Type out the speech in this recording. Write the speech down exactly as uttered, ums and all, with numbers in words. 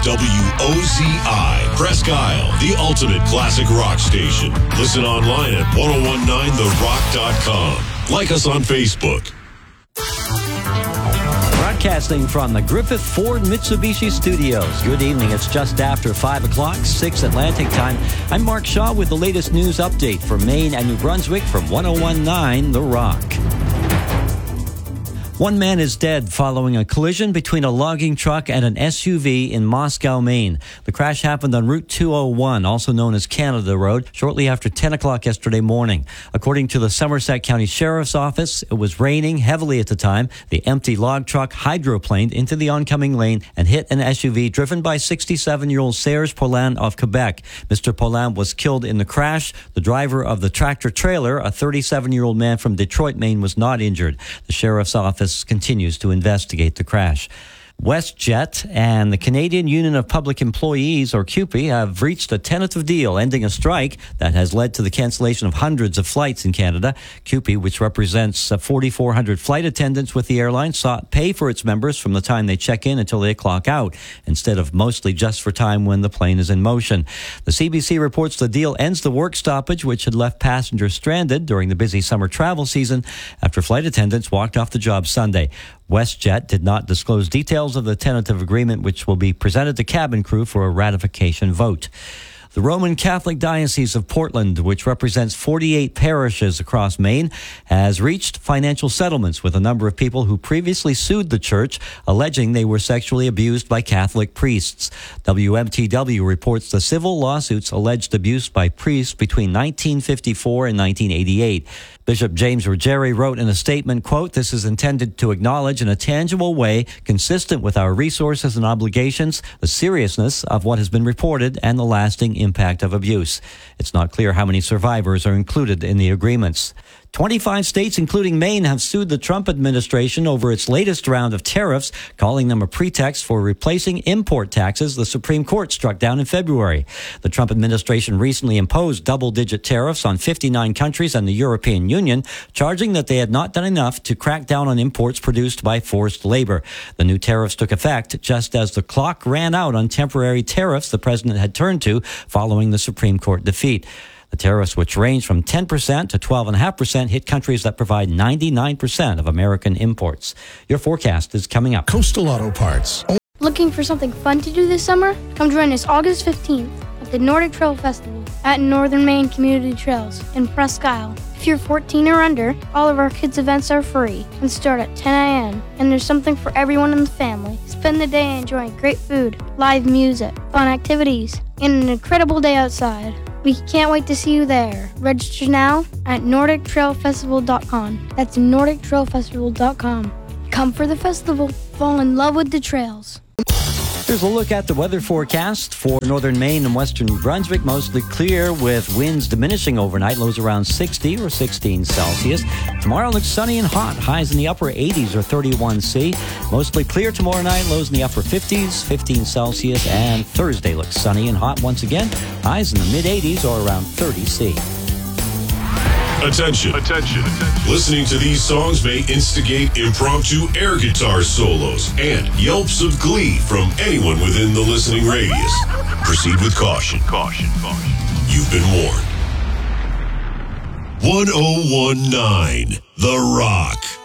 W O Z I, Presque Isle, the ultimate classic rock station. Listen online at ten nineteen the rock dot com. Like us on Facebook. Broadcasting from the Griffith Ford Mitsubishi Studios. Good evening. It's just after five o'clock, six Atlantic time. I'm Mark Shaw with the latest news update for Maine and New Brunswick from ten nineteen The Rock. One man is dead following a collision between a logging truck and an S U V in Moscow, Maine. The crash happened on Route two oh one, also known as Canada Road, shortly after ten o'clock yesterday morning. According to the Somerset County Sheriff's Office, it was raining heavily at the time. The empty log truck hydroplaned into the oncoming lane and hit an S U V driven by sixty-seven-year-old Serge Poulin of Quebec. Mister Poulin was killed in the crash. The driver of the tractor-trailer, a thirty-seven-year-old man from Detroit, Maine, was not injured. The Sheriff's Office continues to investigate the crash. WestJet and the Canadian Union of Public Employees, or C U P E, have reached a tentative deal ending a strike that has led to the cancellation of hundreds of flights in Canada. C U P E, which represents forty-four hundred flight attendants with the airline, sought pay for its members from the time they check in until they clock out, instead of mostly just for time when the plane is in motion. The C B C reports the deal ends the work stoppage, which had left passengers stranded during the busy summer travel season after flight attendants walked off the job Sunday. WestJet did not disclose details of the tentative agreement, which will be presented to cabin crew for a ratification vote. The Roman Catholic Diocese of Portland, which represents forty-eight parishes across Maine, has reached financial settlements with a number of people who previously sued the church, alleging they were sexually abused by Catholic priests. W M T W reports the civil lawsuits alleged abuse by priests between nineteen fifty-four and nineteen eighty-eight. Bishop James Ruggieri wrote in a statement, quote, "This is intended to acknowledge in a tangible way, consistent with our resources and obligations, the seriousness of what has been reported and the lasting impact of abuse." It's not clear how many survivors are included in the agreements. twenty-five states, including Maine, have sued the Trump administration over its latest round of tariffs, calling them a pretext for replacing import taxes the Supreme Court struck down in February. The Trump administration recently imposed double-digit tariffs on fifty-nine countries and the European Union, charging that they had not done enough to crack down on imports produced by forced labor. The new tariffs took effect just as the clock ran out on temporary tariffs the president had turned to following the Supreme Court defeat. The tariffs, which range from ten percent to twelve point five percent, hit countries that provide ninety-nine percent of American imports. Your forecast is coming up. Coastal Auto Parts. Looking for something fun to do this summer? Come join us August fifteenth at the Nordic Trail Festival at Northern Maine Community Trails in Presque Isle. If you're fourteen or under, all of our kids' events are free and start at ten a.m. And there's something for everyone in the family. Spend the day enjoying great food, live music, fun activities, and an incredible day outside. We can't wait to see you there. Register now at nordic trail festival dot com. That's nordic trail festival dot com. Come for the festival. Fall in love with the trails. Here's a look at the weather forecast for northern Maine and western New Brunswick. Mostly clear with winds diminishing overnight. Lows around sixty or sixteen Celsius. Tomorrow looks sunny and hot. Highs in the upper eighties or thirty-one C. Mostly clear tomorrow night. Lows in the upper fifties, fifteen Celsius. And Thursday looks sunny and hot once again. Highs in the mid eighties or around thirty C. Attention. Attention. Listening to these songs may instigate impromptu air guitar solos and yelps of glee from anyone within the listening radius. Proceed with caution. Caution. Caution. You've been warned. ten nineteen The Rock.